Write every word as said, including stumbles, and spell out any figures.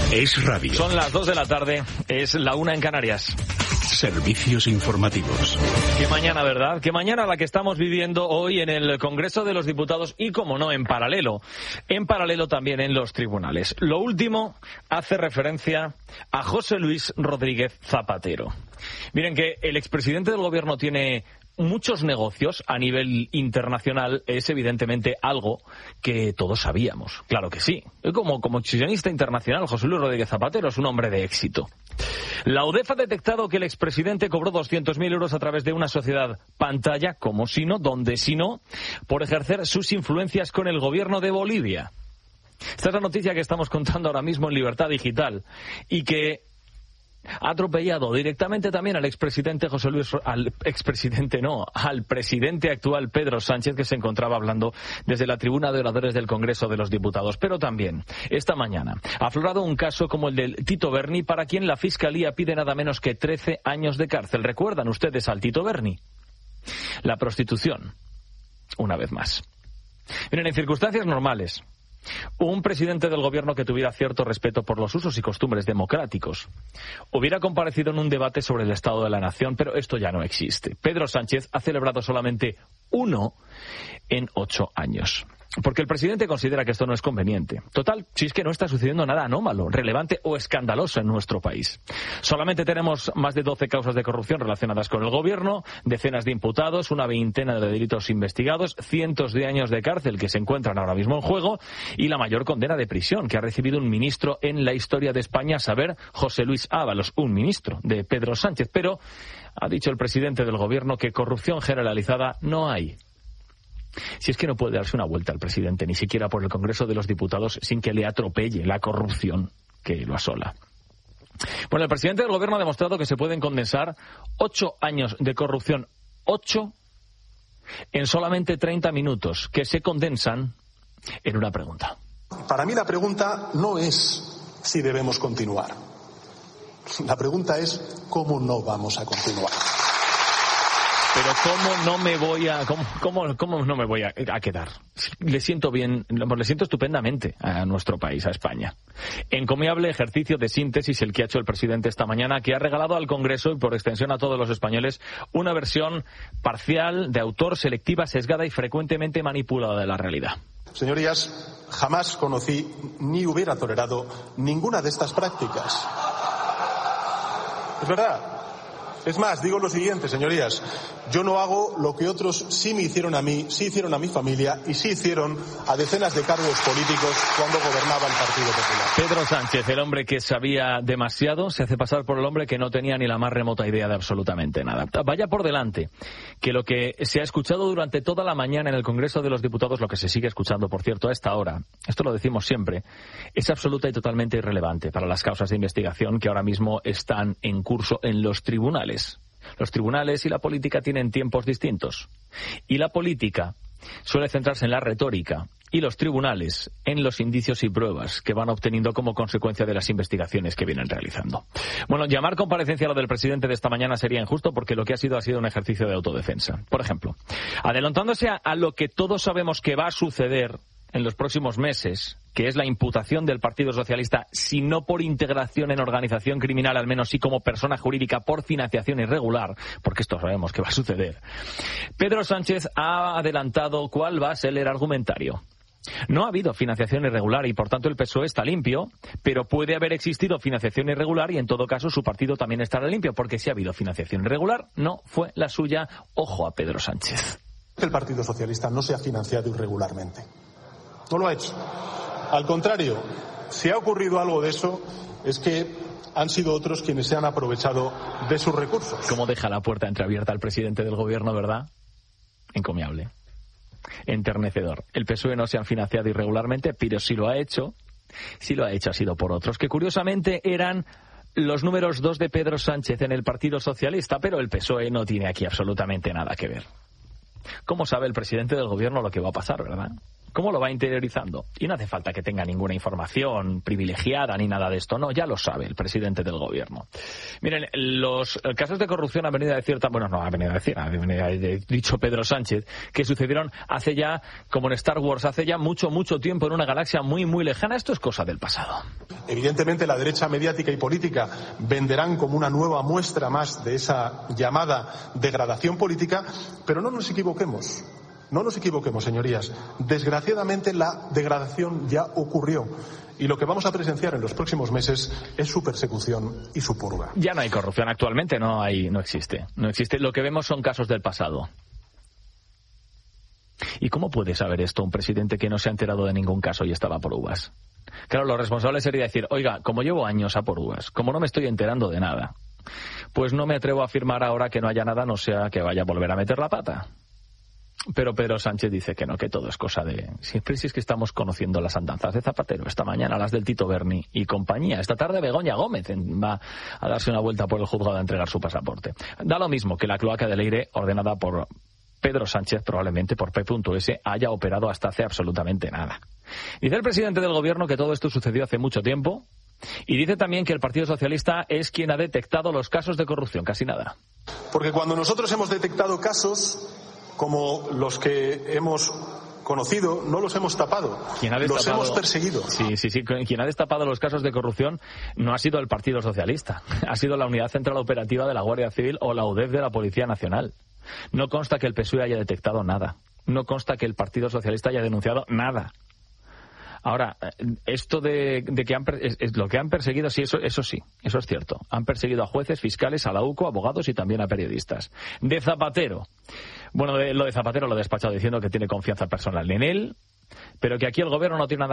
Es radio. Son las dos de la tarde, es la una en Canarias. Servicios informativos. Qué mañana, ¿verdad? Qué mañana la que estamos viviendo hoy en el Congreso de los Diputados y, como no, en paralelo. En paralelo también en los tribunales. Lo último hace referencia a José Luis Rodríguez Zapatero. Miren que el expresidente del Gobierno tiene muchos negocios a nivel internacional, es evidentemente algo que todos sabíamos. Claro que sí. Como, como accionista internacional, José Luis Rodríguez Zapatero es un hombre de éxito. La UDEF ha detectado que el expresidente cobró doscientos mil euros a través de una sociedad pantalla, como si no, donde si no, por ejercer sus influencias con el gobierno de Bolivia. Esta es la noticia que estamos contando ahora mismo en Libertad Digital y que ha atropellado directamente también al expresidente José Luis, al expresidente no, al presidente actual Pedro Sánchez, que se encontraba hablando desde la tribuna de oradores del Congreso de los Diputados. Pero también, esta mañana, ha aflorado un caso como el del Tito Berni, para quien la Fiscalía pide nada menos que trece años de cárcel. ¿Recuerdan ustedes al Tito Berni? La prostitución, una vez más. Miren, en circunstancias normales, un presidente del gobierno que tuviera cierto respeto por los usos y costumbres democráticos hubiera comparecido en un debate sobre el estado de la nación, pero esto ya no existe. Pedro Sánchez ha celebrado solamente uno en ocho años. Porque el presidente considera que esto no es conveniente. Total, si es que no está sucediendo nada anómalo, relevante o escandaloso en nuestro país. Solamente tenemos más de doce causas de corrupción relacionadas con el gobierno, decenas de imputados, una veintena de delitos investigados, cientos de años de cárcel que se encuentran ahora mismo en juego y la mayor condena de prisión que ha recibido un ministro en la historia de España, a saber, José Luis Ábalos, un ministro de Pedro Sánchez. Pero ha dicho el presidente del gobierno que corrupción generalizada no hay. Si es que no puede darse una vuelta al presidente, ni siquiera por el Congreso de los Diputados, sin que le atropelle la corrupción que lo asola. Bueno, el presidente del Gobierno ha demostrado que se pueden condensar ocho años de corrupción, ocho, en solamente treinta minutos, que se condensan en una pregunta. Para mí la pregunta no es si debemos continuar. La pregunta es cómo no vamos a continuar. Pero cómo no me voy a cómo, cómo, cómo no me voy a, a quedar. Le siento bien, le siento estupendamente a nuestro país, a España. Encomiable ejercicio de síntesis el que ha hecho el presidente esta mañana, que ha regalado al Congreso y por extensión a todos los españoles una versión parcial, de autor, selectiva, sesgada y frecuentemente manipulada de la realidad. Señorías, jamás conocí ni hubiera tolerado ninguna de estas prácticas. Es verdad. Es más, digo lo siguiente, señorías, yo no hago lo que otros sí me hicieron a mí, sí hicieron a mi familia y sí hicieron a decenas de cargos políticos cuando gobernaba el Partido Popular. Pedro Sánchez, el hombre que sabía demasiado, se hace pasar por el hombre que no tenía ni la más remota idea de absolutamente nada. Vaya por delante que lo que se ha escuchado durante toda la mañana en el Congreso de los Diputados, lo que se sigue escuchando, por cierto, a esta hora, esto lo decimos siempre, es absoluta y totalmente irrelevante para las causas de investigación que ahora mismo están en curso en los tribunales. Los tribunales y la política tienen tiempos distintos. Y la política suele centrarse en la retórica y los tribunales en los indicios y pruebas que van obteniendo como consecuencia de las investigaciones que vienen realizando. Bueno, llamar comparecencia a lo del presidente de esta mañana sería injusto porque lo que ha sido ha sido un ejercicio de autodefensa. Por ejemplo, adelantándose a, a lo que todos sabemos que va a suceder en los próximos meses, que es la imputación del Partido Socialista, si no por integración en organización criminal, al menos sí como persona jurídica por financiación irregular, porque esto sabemos que va a suceder. Pedro Sánchez ha adelantado cuál va a ser el argumentario. No ha habido financiación irregular y, por tanto, el P S O E está limpio, pero puede haber existido financiación irregular y, en todo caso, su partido también estará limpio, porque si ha habido financiación irregular, no fue la suya. Ojo a Pedro Sánchez. El Partido Socialista no se ha financiado irregularmente. No lo ha hecho. Al contrario, si ha ocurrido algo de eso, es que han sido otros quienes se han aprovechado de sus recursos. ¿Cómo deja la puerta entreabierta al presidente del gobierno, verdad? Encomiable. Enternecedor. El P S O E no se han financiado irregularmente, pero si lo ha hecho, si lo ha hecho ha sido por otros, que curiosamente eran los números dos de Pedro Sánchez en el Partido Socialista, pero el P S O E no tiene aquí absolutamente nada que ver. ¿Cómo sabe el presidente del gobierno lo que va a pasar, verdad? ¿Cómo lo va interiorizando? Y no hace falta que tenga ninguna información privilegiada ni nada de esto, no, ya lo sabe el presidente del gobierno. Miren, los casos de corrupción han venido a decir, bueno, no ha venido a decir, ha dicho Pedro Sánchez, que sucedieron hace ya, como en Star Wars, hace ya mucho, mucho tiempo en una galaxia muy, muy lejana. Esto es cosa del pasado. Evidentemente la derecha mediática y política venderán como una nueva muestra más de esa llamada degradación política, pero no nos equivoquemos. No nos equivoquemos, señorías. Desgraciadamente la degradación ya ocurrió y lo que vamos a presenciar en los próximos meses es su persecución y su purga. Ya no hay corrupción actualmente, no hay, no existe. No existe. Lo que vemos son casos del pasado. ¿Y cómo puede saber esto un presidente que no se ha enterado de ningún caso y estaba por uvas? Claro, lo responsable sería decir, oiga, como llevo años a por uvas, como no me estoy enterando de nada, pues no me atrevo a afirmar ahora que no haya nada, no sea que vaya a volver a meter la pata. Pero Pedro Sánchez dice que no, que todo es cosa de... Siempre si es que estamos conociendo las andanzas de Zapatero, esta mañana las del Tito Berni y compañía. Esta tarde Begoña Gómez va a darse una vuelta por el juzgado a entregar su pasaporte. Da lo mismo que la cloaca de Leire, ordenada por Pedro Sánchez, probablemente por P S, haya operado hasta hace absolutamente nada. Dice el presidente del gobierno que todo esto sucedió hace mucho tiempo y dice también que el Partido Socialista es quien ha detectado los casos de corrupción, casi nada. Porque cuando nosotros hemos detectado casos como los que hemos conocido, no los hemos tapado, los hemos perseguido. Sí, sí, sí. Quien ha destapado los casos de corrupción no ha sido el Partido Socialista, ha sido la Unidad Central Operativa de la Guardia Civil o la U D E F de la Policía Nacional. No consta que el P S O E haya detectado nada. No consta que el Partido Socialista haya denunciado nada. Ahora, esto de, de que han, es, es lo que han perseguido, sí, eso, eso sí, eso es cierto. Han perseguido a jueces, fiscales, a la U C O, abogados y también a periodistas. De Zapatero. Bueno, de, lo de Zapatero lo he despachado diciendo que tiene confianza personal en él, pero que aquí el gobierno no tiene nada